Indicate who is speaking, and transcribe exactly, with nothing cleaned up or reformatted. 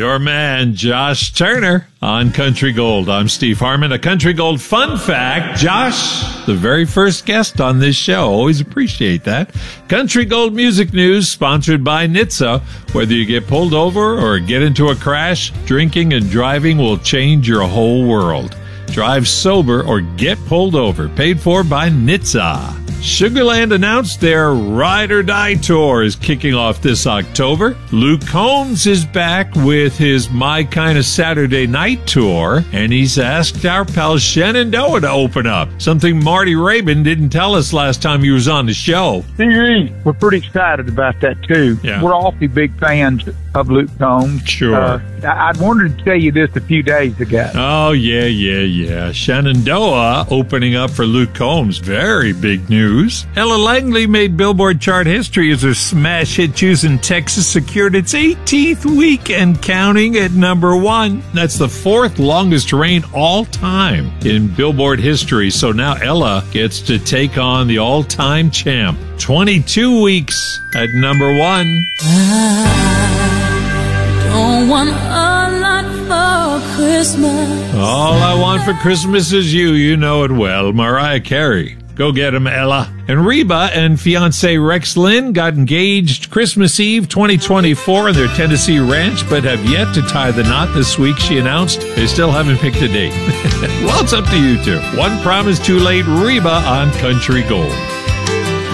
Speaker 1: Your man, Josh Turner, on Country Gold. I'm Steve Harmon. A Country Gold fun fact. Josh, the very first guest on this show. Always appreciate that. Country Gold Music News, sponsored by N H T S A. Whether you get pulled over or get into a crash, drinking and driving will change your whole world. Drive sober or get pulled over. Paid for by N H T S A. Sugarland announced their Ride or Die tour is kicking off this October. Luke Combs is back with his My Kinda Saturday Night tour, and he's asked our pal Shenandoah to open up, something Marty Rabin didn't tell us last time he was on the show.
Speaker 2: We're pretty excited about that, too.
Speaker 1: Yeah.
Speaker 2: We're awfully big fans of Luke Combs.
Speaker 1: Sure.
Speaker 2: Uh, I, I wanted to tell you this a few days ago.
Speaker 1: Oh, yeah, yeah, yeah. Shenandoah opening up for Luke Combs. Very big news. Ella Langley made Billboard chart history as her smash hit Choosing Texas secured its eighteenth week and counting at number one. That's the fourth longest reign all time in Billboard history. So now Ella gets to take on the all-time champ. twenty-two weeks at number one.
Speaker 3: I don't want a lot for Christmas.
Speaker 1: All I want for Christmas is you. You know it well. Mariah Carey. Go get him, Ella. And Reba and fiancé Rex Lynn got engaged Christmas Eve twenty twenty-four in their Tennessee ranch, but have yet to tie the knot this week. She announced they still haven't picked a date. Well, it's up to you two. One promise too late. Reba on Country Gold.